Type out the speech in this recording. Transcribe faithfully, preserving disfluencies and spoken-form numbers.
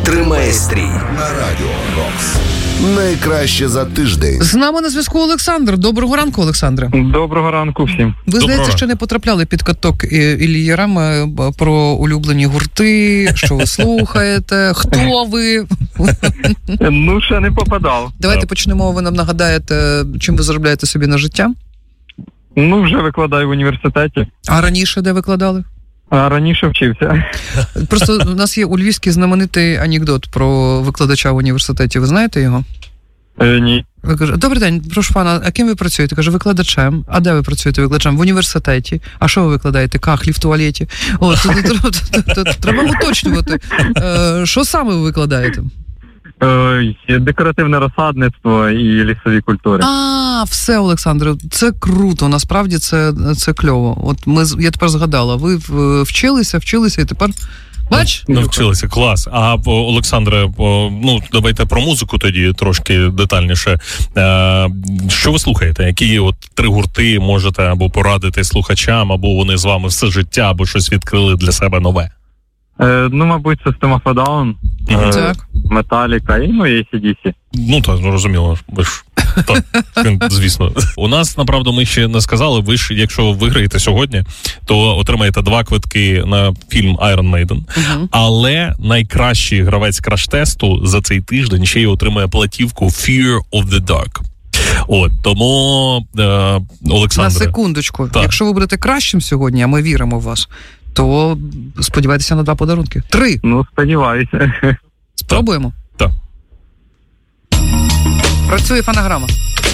Тримає стрій на Радіо Рокс. Найкраще за тиждень. З нами на зв'язку Олександр. Доброго ранку, Олександре. Доброго ранку всім. Ви, здається, ще не потрапляли під каток Іллі Ярема про улюблені гурти, що ви слухаєте, хто ви? Ну, ще не попадав. Давайте почнемо, ви нам нагадаєте, чим ви заробляєте собі на життя? Ну, вже викладаю в університеті. А раніше де викладали? А раніше вчився. Просто у нас є у Львівській знаменитий анекдот про викладача в університеті. Ви знаєте його? Е, ні. Ви кажете, добрий день, прошу пана, а ким ви працюєте? Каже, викладачем. А де ви працюєте викладачем? В університеті. А що ви викладаєте? Кахлі в туалеті. О, треба уточнювати. Що саме ви викладаєте? Декоративне розсадництво і лісові культури. А, все, Олександре, це круто, насправді це, це кльово. От ми, я тепер згадала, ви вчилися, вчилися і тепер... Бач? Навчилися, клас. А, Олександре, ну, давайте про музику тоді трошки детальніше. Що ви слухаєте? Які от три гурти можете або порадити слухачам, або вони з вами все життя, або щось відкрили для себе нове? Е, ну, мабуть, System of a Down, так. Металіка і, ну, і ей сі ді сі. Ну, так, ну, розуміло. Ви ж, так, звісно. У нас, направду, ми ще не сказали, ви ж, якщо виграєте сьогодні, то отримаєте два квитки на фільм Iron Maiden. Uh-huh. Але найкращий гравець краш-тесту за цей тиждень ще й отримає платівку Fear of the Dark. От, тому, е, Олександре... На секундочку. Так. Якщо ви будете кращим сьогодні, а ми віримо в вас, то сподівайтеся на два подарунки. Три. Ну, сподіваюся. Спробуємо? Так. Працює фонограма.